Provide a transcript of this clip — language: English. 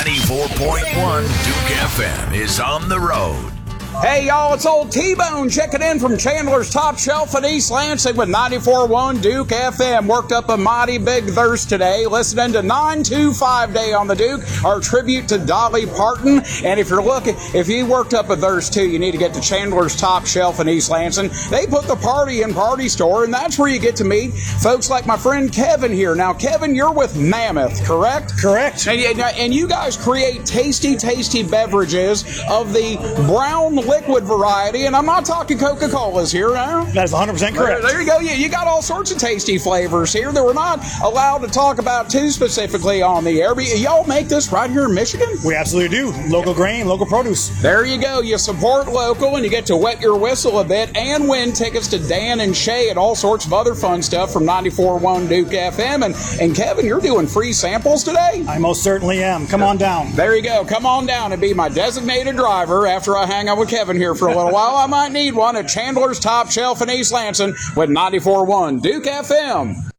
94.1 Duke FM is on the road. Hey, y'all, it's old T-Bone checking in from Chandler's Top Shelf in East Lansing with 94.1 Duke FM. Worked up a mighty big thirst today, listening to 925 Day on the Duke, our tribute to Dolly Parton. And if you worked up a thirst too, you need to get to Chandler's Top Shelf in East Lansing. They put the party in Party Store, and that's where you get to meet folks like my friend Kevin here. Now, Kevin, you're with Mammoth, correct? Correct. And you guys create tasty, tasty beverages of the brown liquid variety, and I'm not talking Coca-Colas here now. That's 100% correct. There you go. You got all sorts of tasty flavors here that we're not allowed to talk about too specifically on the air. But y'all make this right here in Michigan? We absolutely do. Local grain, local produce. There you go. You support local, and you get to wet your whistle a bit and win tickets to Dan and Shay and all sorts of other fun stuff from 94.1 Duke FM. And Kevin, you're doing free samples today? I most certainly am. Come on down. There you go. Come on down and be my designated driver after I hang out with Kevin here for a little while. I might need one at Chandler's Top Shelf in East Lansing with 94.1 Duke FM.